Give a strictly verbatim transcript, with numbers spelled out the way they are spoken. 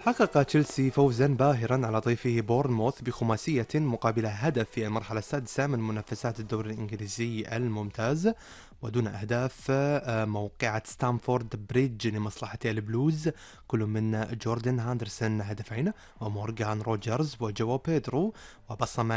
حقق تشيلسي فوزا باهرا على ضيفه بورنموث بخماسية مقابل هدف في المرحلة السادسة من منافسات الدوري الإنجليزي الممتاز، ودون أهداف آه، موقعة ستامفورد بريدج لمصلحة البلوز، كل من جوردن هاندرسون هدفين ومورغان روجرز وجواو بيدرو، وبصم